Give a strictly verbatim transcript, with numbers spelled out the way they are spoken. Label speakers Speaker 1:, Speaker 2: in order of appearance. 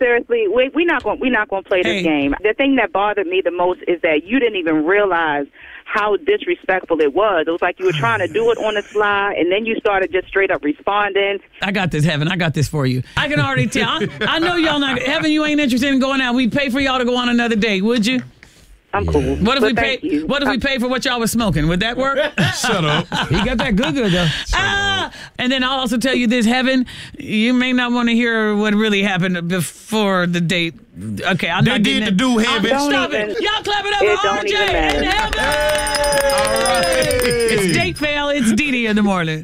Speaker 1: seriously, we we not going we not going to play this
Speaker 2: Hey.
Speaker 1: game. The thing that bothered me the most is that you didn't even realize how disrespectful it was. It was like you were trying to do it on the fly, and then you started just straight up responding.
Speaker 2: I got this, Heaven. I got this for you. I can already tell. I, I know y'all not. Heaven, you ain't interested in going out. We'd pay for y'all to go on another date, would you?
Speaker 1: I'm cool.
Speaker 2: What if
Speaker 1: But
Speaker 2: we pay?
Speaker 1: thank you.
Speaker 2: What if we pay for what y'all was smoking? Would that work?
Speaker 3: Shut up.
Speaker 2: He got that good, good though. Ah! And then I'll also tell you this, Heaven. You may not want to hear what really happened before the date. Okay, I'm
Speaker 3: They
Speaker 2: not
Speaker 3: did
Speaker 2: getting
Speaker 3: the
Speaker 2: it.
Speaker 3: do,
Speaker 2: I'm-
Speaker 3: Heaven.
Speaker 2: Stop
Speaker 1: Don't
Speaker 2: it!
Speaker 1: even-
Speaker 2: Y'all clap it up
Speaker 1: It
Speaker 2: for
Speaker 1: don't
Speaker 2: R J
Speaker 1: even
Speaker 2: and
Speaker 1: matter.
Speaker 2: Heaven.
Speaker 3: All right.
Speaker 2: It's Date Fail. It's Dee Dee in the morning.